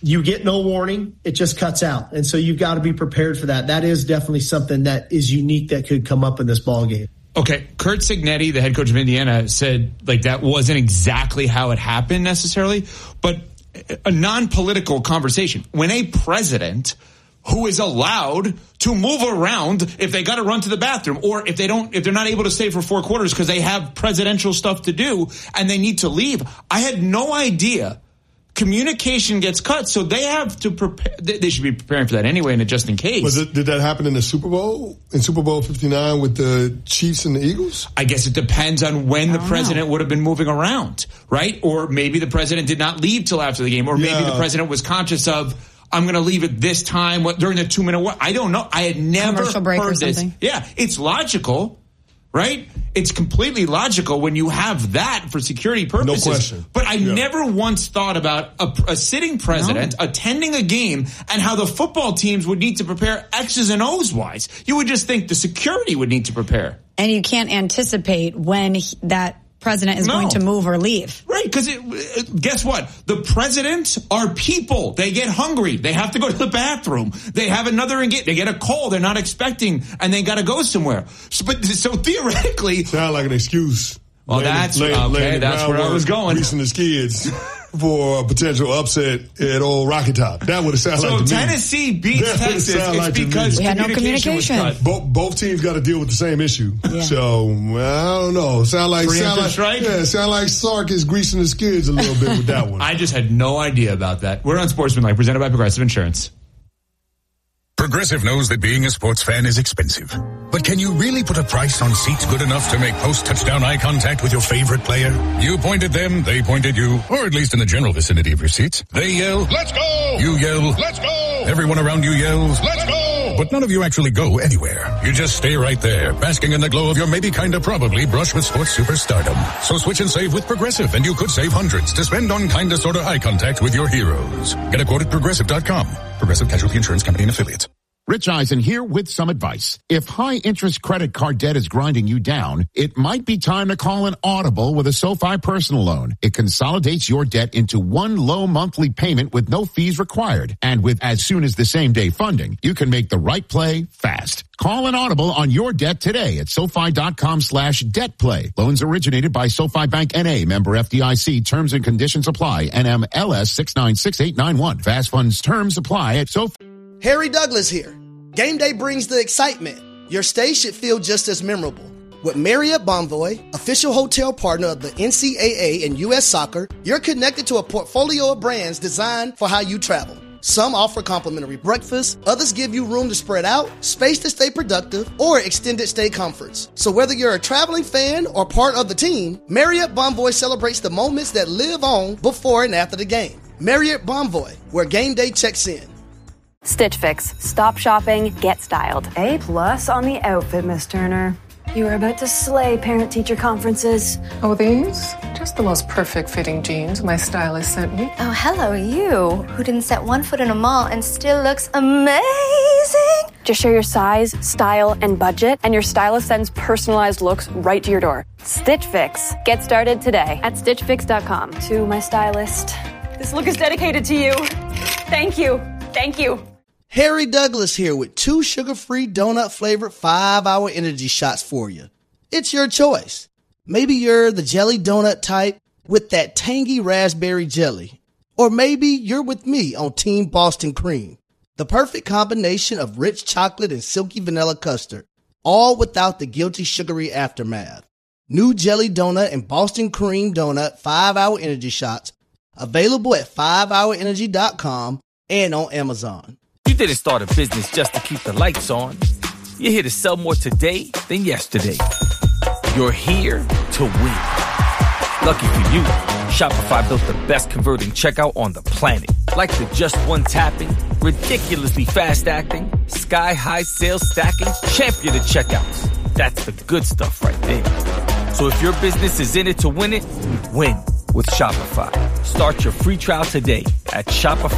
you get no warning, it just cuts out. And so you've got to be prepared for that. That is definitely something that is unique that could come up in this ball game. Okay, Curt Cignetti, the head coach of Indiana, said like that wasn't exactly how it happened necessarily, but a non-political conversation. When a president who is allowed to move around if they got to run to the bathroom or if they're not able to stay for 4 quarters because they have presidential stuff to do and they need to leave. I had no idea. Communication gets cut, so they have to prepare. They should be preparing for that anyway, and just in case. Did that happen in the Super Bowl? In Super Bowl 59 with the Chiefs and the Eagles? I guess it depends on when the president would have been moving around, right? Or maybe the president did not leave till after the game, or maybe the president was conscious of, I'm going to leave at this time during the 2-minute war. I don't know. I had never heard this. Yeah, it's logical. Right? It's completely logical when you have that for security purposes. No question. But I never once thought about a sitting president attending a game and how the football teams would need to prepare X's and O's wise. You would just think the security would need to prepare. And you can't anticipate when that president is going to move or leave. Right, because guess what? The presidents are people. They get hungry. They have to go to the bathroom. They have they get a call they're not expecting, and they got to go somewhere. So theoretically... Sound like an excuse. Well, that's where I was going. Greasing his kids for a potential upset at old Rocky Top. That would have sounded like to me. So Tennessee beats Texas. It's because we had no communication. Was cut. Both teams got to deal with the same issue. Yeah. So, I don't know. Sound like Sark is greasing his kids a little bit with that one. I just had no idea about that. We're on Sportsmanlike, presented by Progressive Insurance. Progressive knows that being a sports fan is expensive. But can you really put a price on seats good enough to make post-touchdown eye contact with your favorite player? You point at them, they point at you, or at least in the general vicinity of your seats. They yell, "Let's go!" You yell, "Let's go!" Everyone around you yells, "Let's go!" But none of you actually go anywhere. You just stay right there, basking in the glow of your maybe kinda probably brush with sports superstardom. So switch and save with Progressive, and you could save hundreds to spend on kinda sorta eye contact with your heroes. Get a quote at Progressive.com. Progressive Casualty Insurance Company and Affiliates. Rich Eisen here with some advice. If high-interest credit card debt is grinding you down, it might be time to call an audible with a SoFi personal loan. It consolidates your debt into one low monthly payment with no fees required. And with as soon as the same-day funding, you can make the right play fast. Call an audible on your debt today at SoFi.com/debtplay. Loans originated by SoFi Bank N.A. Member FDIC. Terms and conditions apply. NMLS 696891. Fast funds terms apply at SoFi. Harry Douglas here. Game day brings the excitement. Your stay should feel just as memorable. With Marriott Bonvoy, official hotel partner of the NCAA and U.S. Soccer, you're connected to a portfolio of brands designed for how you travel. Some offer complimentary breakfast, others give you room to spread out, space to stay productive, or extended stay comforts. So whether you're a traveling fan or part of the team, Marriott Bonvoy celebrates the moments that live on before and after the game. Marriott Bonvoy, where game day checks in. Stitch Fix. Stop shopping, get styled. A+ on the outfit, Miss Turner. You are about to slay parent-teacher conferences. Oh, these? Just the most perfect fitting jeans my stylist sent me. Oh, hello, you, who didn't set one foot in a mall and still looks amazing. Just share your size, style, and budget, and your stylist sends personalized looks right to your door. Stitch Fix. Get started today at StitchFix.com. To my stylist. This look is dedicated to you. Thank you. Thank you. Harry Douglas here with 2 sugar-free donut-flavored 5-hour energy shots for you. It's your choice. Maybe you're the jelly donut type with that tangy raspberry jelly. Or maybe you're with me on Team Boston Cream. The perfect combination of rich chocolate and silky vanilla custard, all without the guilty sugary aftermath. New jelly donut and Boston Cream donut 5-hour energy shots available at 5hourenergy.com and on Amazon. You didn't start a business just to keep the lights on. You're here to sell more today than yesterday. You're here to win. Lucky for you, Shopify built the best converting checkout on the planet. Like the just one tapping, ridiculously fast acting, sky-high sales stacking, champion of checkouts. That's the good stuff right there. So if your business is in it to win it, win with Shopify. Start your free trial today at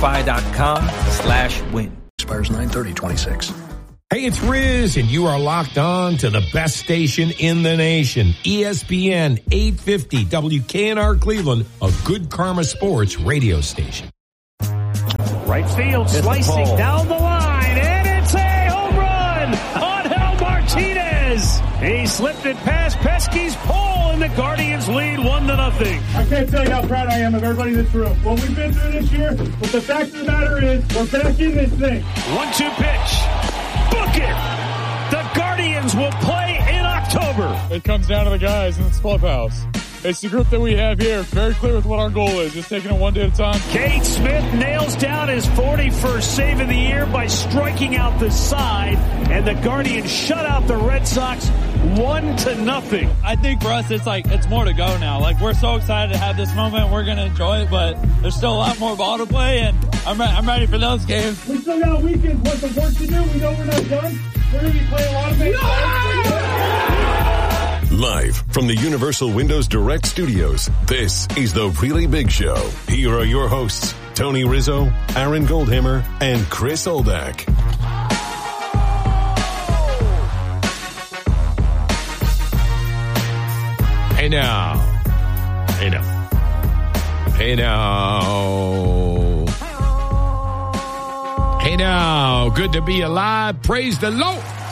shopify.com/win. Expires 9/30/26. Hey, it's Riz, and you are locked on to the best station in the nation, ESPN 850 WKNR Cleveland, a Good Karma Sports radio station. Right field, slicing down the line, and it's a home run! Angel Martinez! He slipped it past Pesky's pole, and the Guardians lead 1-0. I can't tell you how proud I am of everybody in this room. What we've been through this year, but the fact of the matter is, we're back in this thing. 1-2 pitch. Book it! The Guardians will play in October. It comes down to the guys in this clubhouse. It's the group that we have here. Very clear with what our goal is. Just taking it one day at a time. Cade Smith nails down his 41st save of the year by striking out the side, and the Guardians shut out the Red Sox 1-0. I think for us, it's more to go now. Like, we're so excited to have this moment. We're going to enjoy it, but there's still a lot more ball to play, and I'm ready for those games. We still got weekends worth of work to do. We know we're not done. We're going to be playing a lot of baseball. Live from the Universal Windows Direct Studios, this is The Really Big Show. Here are your hosts, Tony Rizzo, Aaron Goldhammer, and Chris Oldak. Hey now. Hey now. Hey now. Hey now. Good to be alive. Praise the Lord.